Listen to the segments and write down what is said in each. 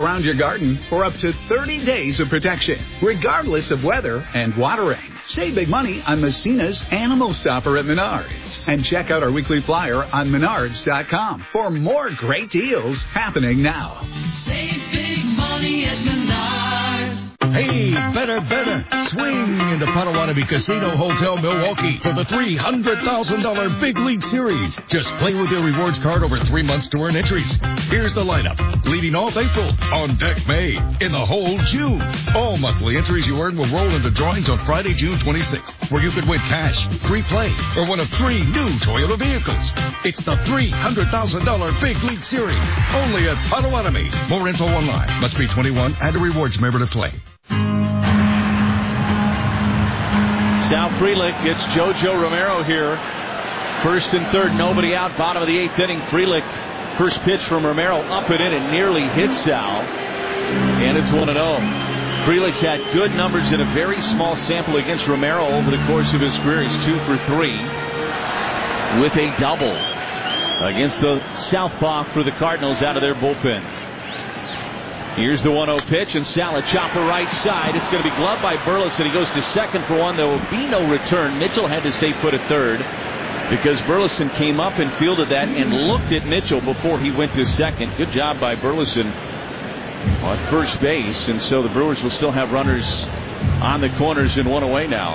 around your garden for up to 30 days of protection, regardless of weather and watering. Save big money on Messina's Animal Stopper at Menards. And check out our weekly flyer on Menards.com for more great deals happening now. Save big money at Menards. Hey, better. Swing into Potawatomi Casino Hotel Milwaukee for the $300,000 Big League Series. Just play with your rewards card over 3 months to earn entries. Here's the lineup. Leading off April, on deck May, in the hole June. All monthly entries you earn will roll into drawings on Friday, June 26th, where you could win cash, free play, or one of 3 new Toyota vehicles. It's the $300,000 Big League Series, only at Potawatomi. More info online. Must be 21 and a rewards member to play. Sal Frelick gets JoJo Romero here. First and third, nobody out. Bottom of the 8th inning. Frelick, first pitch from Romero, up and in, and nearly hits Sal. And it's 1-0. Frelick's had good numbers in a very small sample against Romero over the course of his career. He's 2 for 3 with a double against the Southpaw for the Cardinals out of their bullpen. Here's the 1-0 pitch, and Sal a chopper right side. It's going to be gloved by Burleson. He goes to second for one. There will be no return. Mitchell had to stay put at third because Burleson came up and fielded that and looked at Mitchell before he went to second. Good job by Burleson on first base, and so the Brewers will still have runners on the corners and one away now.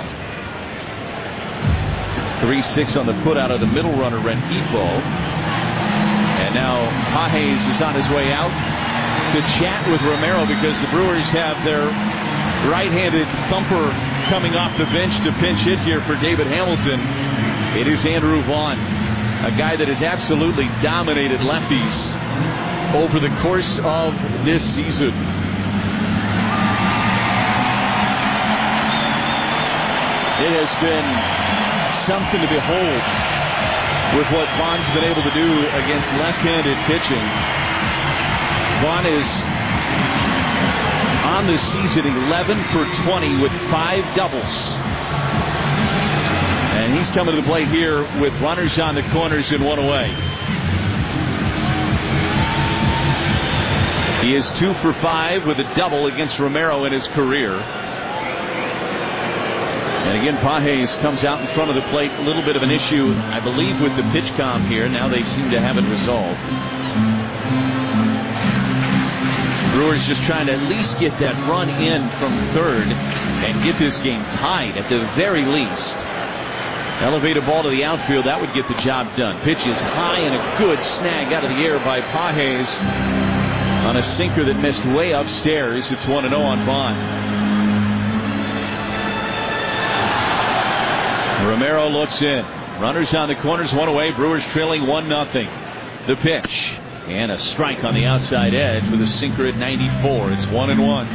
3-6 on the put out of the middle runner, Rengifo. And now Pages is on his way out to chat with Romero because the Brewers have their right-handed thumper coming off the bench to pinch hit here for David Hamilton. It is Andrew Vaughn, a guy that has absolutely dominated lefties over the course of this season. It has been something to behold with what Vaughn's been able to do against left-handed pitching. Vaughn is on the season 11 for 20 with 5 doubles. And he's coming to the plate here with runners on the corners and one away. He is 2 for 5 with a double against Romero in his career. And again, Pages comes out in front of the plate. A little bit of an issue, I believe, with the pitch comp here. Now they seem to have it resolved. Brewers just trying to at least get that run in from third and get this game tied at the very least. Elevate a ball to the outfield, that would get the job done. Pitch is high and a good snag out of the air by Pages on a sinker that missed way upstairs. It's 1-0 on Vaughn. Romero looks in. Runners on the corners, one away. Brewers trailing 1-0. The pitch. And a strike on the outside edge with a sinker at 94. It's 1-1.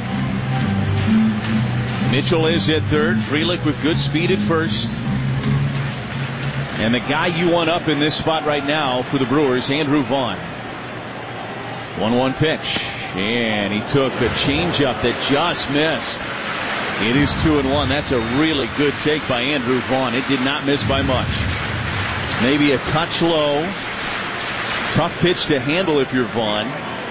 Mitchell is at third. Frelick with good speed at first. And the guy you want up in this spot right now for the Brewers, Andrew Vaughn. 1-1 pitch. And he took a changeup that just missed. It is 2-1. That's a really good take by Andrew Vaughn. It did not miss by much. Maybe a touch low. Tough pitch to handle if you're Vaughn.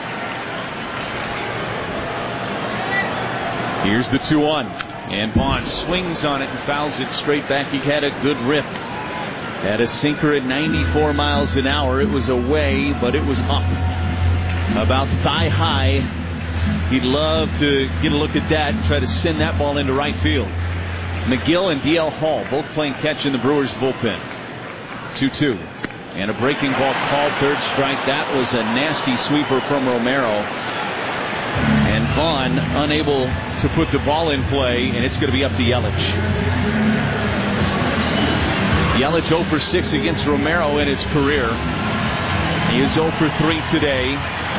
Here's the 2-1. And Vaughn swings on it and fouls it straight back. He had a good rip. Had a sinker at 94 miles an hour. It was away, but it was up. About thigh high. He'd love to get a look at that and try to send that ball into right field. McGill and D.L. Hall both playing catch in the Brewers bullpen. 2-2. And a breaking ball called, third strike. That was a nasty sweeper from Romero. And Vaughn unable to put the ball in play, and it's going to be up to Yelich. Yelich 0 for 6 against Romero in his career. He is 0 for 3 today.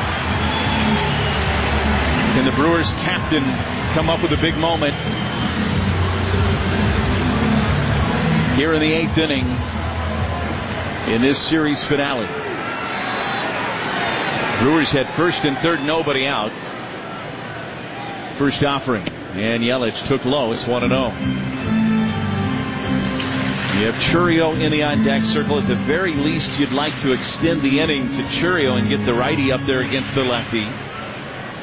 Can the Brewers captain come up with a big moment here in the 8th inning in this series finale? Brewers had first and third, nobody out. First offering, and Yelich took low. It's 1-0. You have Chourio in the on-deck circle. At the very least, you'd like to extend the inning to Chourio and get the righty up there against the lefty.